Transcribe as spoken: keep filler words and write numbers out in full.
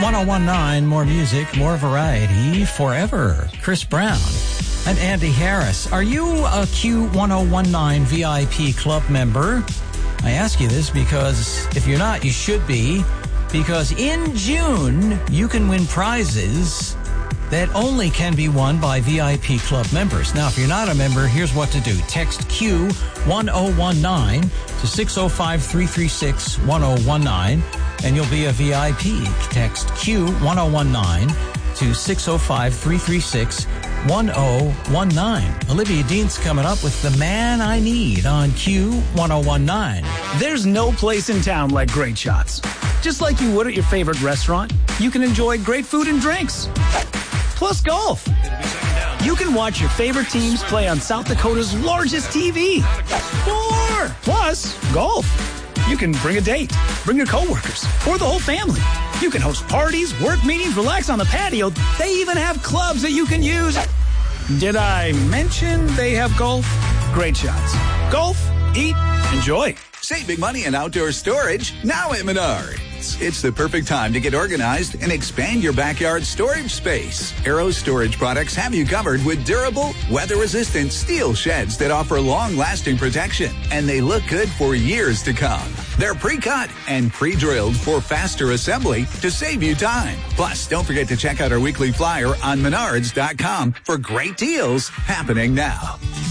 one oh one nine, more music, more variety, forever. Chris Brown and Andy Harris. Are you a Q ten nineteen V I P club member? I ask you this because if you're not, you should be. Because in June, you can win prizes that only can be won by V I P club members. Now, if you're not a member, here's what to do. Text Q ten nineteen to six oh five, three three six, one oh one nine, and you'll be a V I P. Text Q ten nineteen to six oh five, three three six, one oh one nine. Olivia Dean's coming up with The Man I Need on Q ten nineteen. There's no place in town like Great Shots. Just like you would at your favorite restaurant, you can enjoy great food and drinks. Plus golf. You can watch your favorite teams play on South Dakota's largest T V. More! Plus, golf. You can bring a date, bring your coworkers, or the whole family. You can host parties, work meetings, relax on the patio. They even have clubs that you can use. Did I mention they have golf? Great Shots. Golf, eat, enjoy. Save big money in outdoor storage now at Menards. It's the perfect time to get organized and expand your backyard storage space. Arrow Storage Products have you covered with durable, weather-resistant steel sheds that offer long-lasting protection, and they look good for years to come. They're pre-cut and pre-drilled for faster assembly to save you time. Plus, don't forget to check out our weekly flyer on menards dot com for great deals happening now.